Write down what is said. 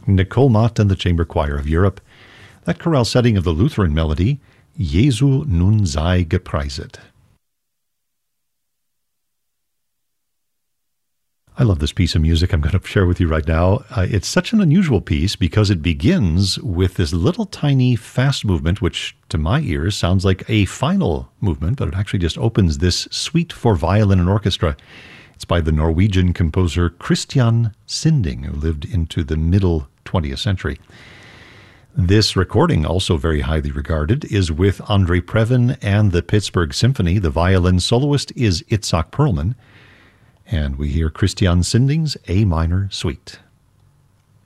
Nicole Mott and the Chamber Choir of Europe. That chorale setting of the Lutheran melody, Jesu nun sei gepreiset. I love this piece of music I'm going to share with you right now. It's such an unusual piece because it begins with this little tiny fast movement, which to my ears sounds like a final movement, but it actually just opens this suite for violin and orchestra. It's by the Norwegian composer Christian Sinding, who lived into the middle 20th century. This recording, also very highly regarded, is with Andre Previn and the Pittsburgh Symphony. The violin soloist is Itzhak Perlman. And we hear Christian Sinding's A minor suite.